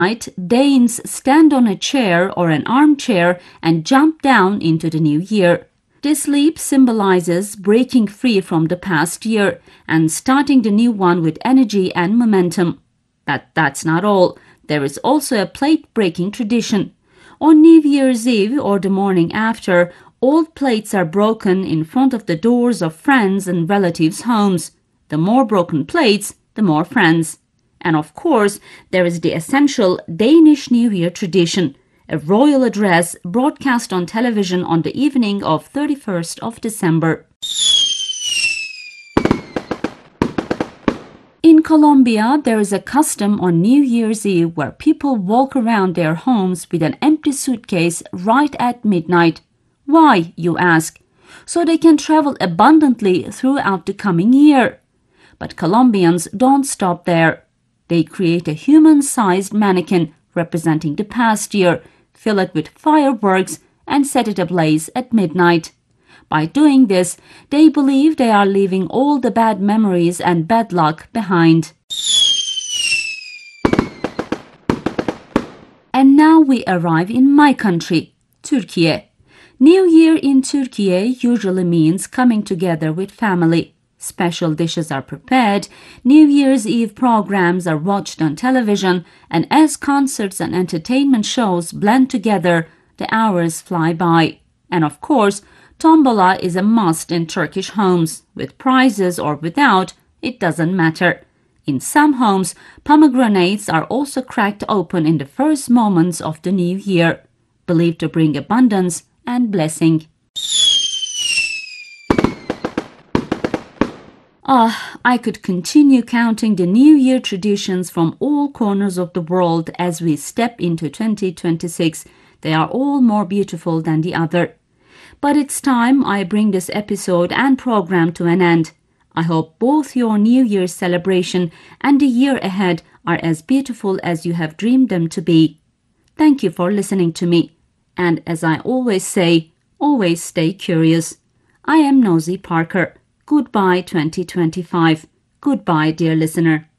Night, Danes stand on a chair or an armchair and jump down into the new year. This leap symbolizes breaking free from the past year and starting the new one with energy and momentum. That's not all. There is also a plate-breaking tradition. On New Year's Eve or the morning after, old plates are broken in front of the doors of friends' and relatives' homes. The more broken plates, the more friends. And of course, there is the essential Danish New Year tradition, a royal address broadcast on television on the evening of 31st of December. In Colombia, there is a custom on New Year's Eve where people walk around their homes with an empty suitcase right at midnight. Why, you ask? So they can travel abundantly throughout the coming year. But Colombians don't stop there. They create a human-sized mannequin representing the past year, fill it with fireworks, and set it ablaze at midnight. By doing this, they believe they are leaving all the bad memories and bad luck behind. And now we arrive in my country, Turkey. New Year in Turkey usually means coming together with family. Special dishes are prepared, New Year's Eve programs are watched on television, and as concerts and entertainment shows blend together, the hours fly by. And of course, tombola is a must in Turkish homes. With prizes or without, it doesn't matter. In some homes, pomegranates are also cracked open in the first moments of the new year, believed to bring abundance and blessing. I could continue counting the New Year traditions from all corners of the world as we step into 2026. They are all more beautiful than the other. But it's time I bring this episode and program to an end. I hope both your New Year's celebration and the year ahead are as beautiful as you have dreamed them to be. Thank you for listening to me. And as I always say, always stay curious. I am Nosy Parker. Goodbye 2025. Goodbye, dear listener.